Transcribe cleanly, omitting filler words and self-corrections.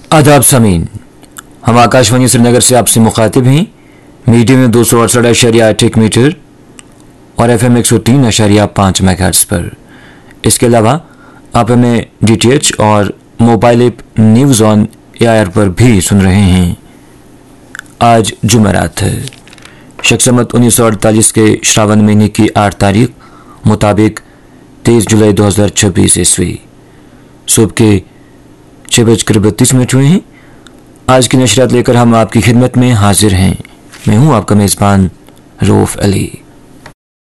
आदाब सामीन, हम आकाशवाणी श्रीनगर से आपसे मुखातिब हैं। मीडियम में 268.8 मीटर और FM 103.5 मेगाहर्ट्ज़ पर। इसके अलावा आप हमें DTH और mobile app news on AIR पर भी सुन रहे हैं। आज जुमेरात है, शख्समत 1948 के श्रावण महीने की 8 तारीख मुताबिक 23 जुलाई 2026 ईस्वी। सुबह के 6:32 हुए हैं। आज की नशरियात लेकर हम आपकी खिदमत में हाजिर हैं। मैं हूं आपका मेज़बान रऊफ अली।